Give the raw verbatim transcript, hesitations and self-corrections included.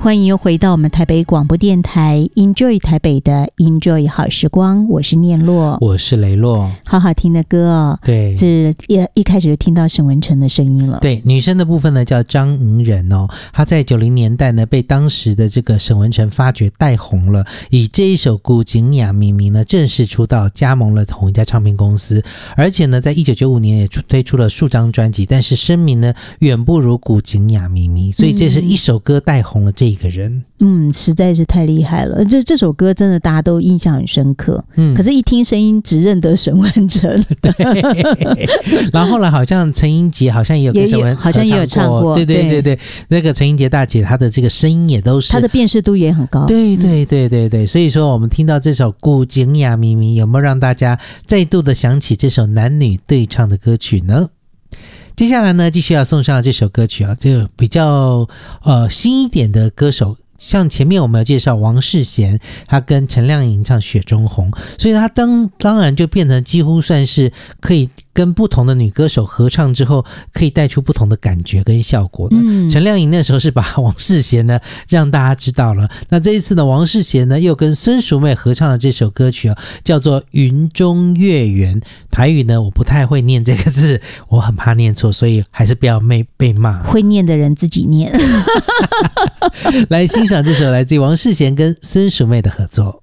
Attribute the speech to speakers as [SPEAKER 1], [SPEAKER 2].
[SPEAKER 1] 欢迎又回到我们台北广播电台 Enjoy 台北的 Enjoy 好时光，我是念洛，
[SPEAKER 2] 我是雷洛。
[SPEAKER 1] 好好听的歌哦，
[SPEAKER 2] 对，
[SPEAKER 1] 这一一开始就听到沈文程的声音了。
[SPEAKER 2] 对，女生的部分呢叫张莹人哦，她在九零年代呢被当时的这个沈文程发掘带红了，以这一首《古井雅咪咪》呢正式出道，加盟了同一家唱片公司，而且呢在一九九五年也推出了数张专辑，但是声名呢远不如古井雅咪咪，所以这是一首歌带红了这一个人。
[SPEAKER 1] 嗯，实在是太厉害了，这这首歌真的大家都印象很深刻。嗯，可是一听声音只认得沈文程。
[SPEAKER 2] 对，然后后来好像陈英杰好像也有跟沈文
[SPEAKER 1] 好像也有唱过，
[SPEAKER 2] 对对对对，那个陈英杰大姐她的这个声音也都是，
[SPEAKER 1] 她的辨识度也很高。
[SPEAKER 2] 对对对对对，所以说我们听到这首《古井雅咪咪》，有没有让大家再度的想起这首男女对唱的歌曲呢？接下来呢，继续要送上这首歌曲啊，这个比较呃新一点的歌手。像前面我们有介绍王世贤，他跟陈亮颖唱《雪中红》，所以他当当然就变成几乎算是可以跟不同的女歌手合唱之后，可以带出不同的感觉跟效果的。嗯，陈亮颖那时候是把王世贤呢让大家知道了。那这一次呢，王世贤呢又跟孙淑妹合唱的这首歌曲啊，叫做《云中月圆》。台语呢我不太会念这个字，我很怕念错，所以还是不要被被骂。
[SPEAKER 1] 会念的人自己念。
[SPEAKER 2] 来欣赏这首来自于王世贤跟孙淑妹的合作。